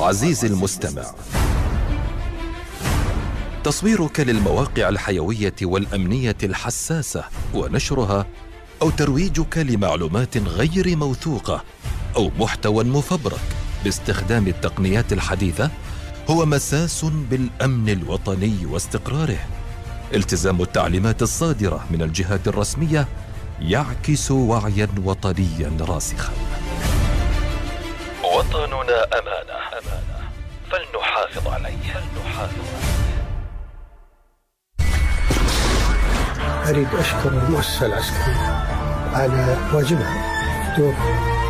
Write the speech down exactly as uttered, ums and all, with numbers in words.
عزيزي المستمع، تصويرك للمواقع الحيوية والأمنية الحساسة ونشرها، أو ترويجك لمعلومات غير موثوقة أو محتوى مفبرك باستخدام التقنيات الحديثة هو مساس بالأمن الوطني واستقراره. التزام التعليمات الصادرة من الجهات الرسمية يعكس وعيا وطنيا راسخا. وطننا أمانة، أمانة فلنحافظ عليه، فلنحافظ عليه. أريد أشكر المؤسسة العسكرية على واجبها، دور